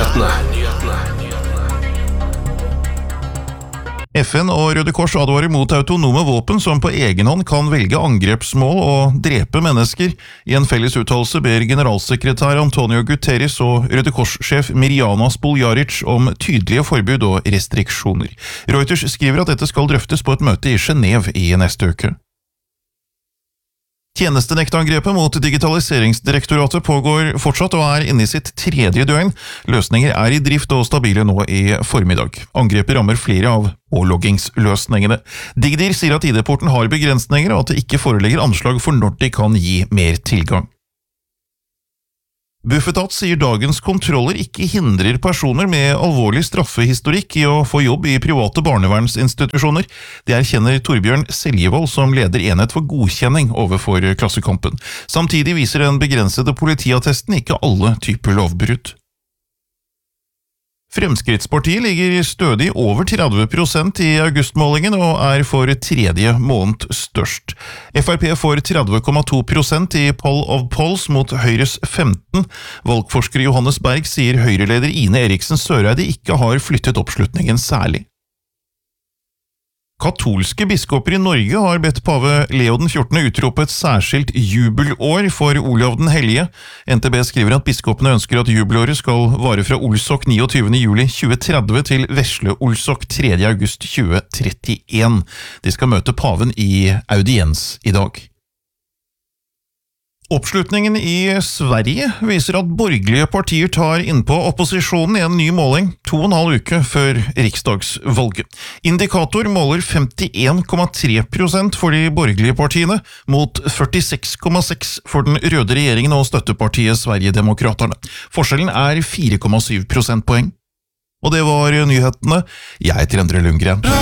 FN og Røde Kors advarer mot autonome våpen som på egen hånd kan velge angrepsmål og drepe mennesker. I en felles uttalelse ber generalsekretær Antonio Guterres og Røde Kors-sjef Mirjana Spoljaric om tydelige forbud og restriksjoner. Reuters skriver at dette skal drøftes på et møte i Genève i neste uke. Tjenestenektangrepet mot Digitaliseringsdirektoratet pågår fortsatt og er inne i sitt 3. døgn. Løsninger er i drift og stabile nå i formiddag. Angrepet rammer flere av påloggingsløsningene. Digdir sier at ID-porten har begrensninger og at det ikke foreligger anslag for når de kan gi mer tilgang. Bufetat sier dagens kontroller ikke hindrer personer med alvorlig straffehistorikk i å få jobb i private barnevernsinstitusjoner. Det erkjenner Torbjørn Seljevold som leder enhet for godkjenning overfor Klassekampen. Samtidig viser den begrensede politiattesten ikke alle typer lovbrudd. Fremskrittspartiet ligger stødig over 30% i augustmålingen og er for 3. måned størst. FrP får 30,2% i Poll of Polls mot Høyres 15%. Valgforsker Johannes Berg sier Høyreleder Ine Eriksen Søreide ikke har flyttet oppslutningen særlig. Katolske biskoper i Norge har bedt pave Leo den 14. utrope et særskilt jubelår for Olav den Hellige. NTB skriver at biskopene ønsker at jubelåret skal vare fra Olsok 29. juli 2030 til Vesle Olsok 3. august 2031. De skal møte paven i audiens i dag. Oppslutningen i Sverige viser at borgerlige partier tar innpå opposisjonen i en ny måling 2,5 uker før riksdagsvalget. Indikator måler 51,3% for de borgerlige partiene, mot 46,6% for den røde regjeringen og støttepartiet Sverigedemokraterne. Forskjellen er 4,7 prosentpoeng. Og det var nyhetene. Jeg heter Endre Lundgren.